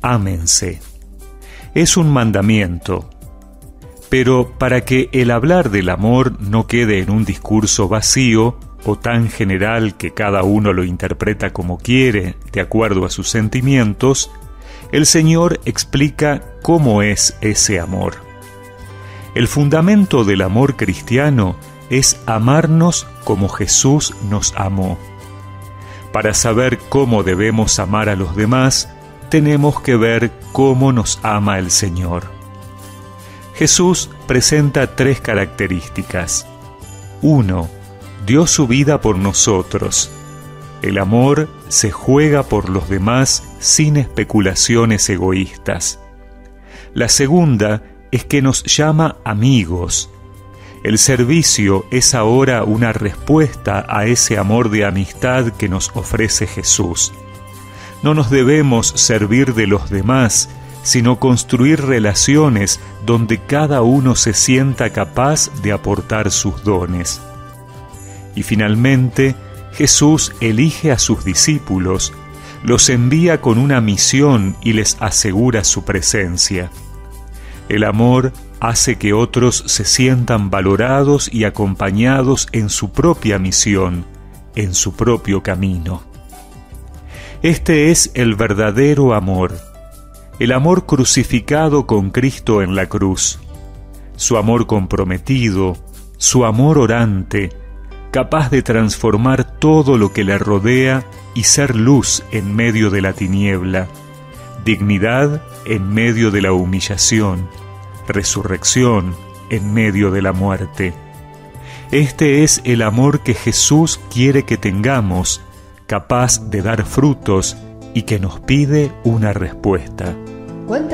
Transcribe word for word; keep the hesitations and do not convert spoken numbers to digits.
ámense. Es un mandamiento. Pero para que el hablar del amor no quede en un discurso vacío o tan general que cada uno lo interpreta como quiere, de acuerdo a sus sentimientos, el Señor explica cómo es ese amor. El fundamento del amor cristiano es amarnos como Jesús nos amó. Para saber cómo debemos amar a los demás, tenemos que ver cómo nos ama el Señor. Jesús presenta tres características. Uno, dio su vida por nosotros. El amor se juega por los demás sin especulaciones egoístas. La segunda es que nos llama amigos. El servicio es ahora una respuesta a ese amor de amistad que nos ofrece Jesús. No nos debemos servir de los demás, sino construir relaciones donde cada uno se sienta capaz de aportar sus dones. Y finalmente, Jesús elige a sus discípulos, los envía con una misión y les asegura su presencia. El amor hace que otros se sientan valorados y acompañados en su propia misión, en su propio camino. Este es el verdadero amor, el amor crucificado con Cristo en la cruz, su amor comprometido, su amor orante, capaz de transformar todo lo que le rodea y ser luz en medio de la tiniebla, dignidad en medio de la humillación, resurrección en medio de la muerte. Este es el amor que Jesús quiere que tengamos, capaz de dar frutos y que nos pide una respuesta.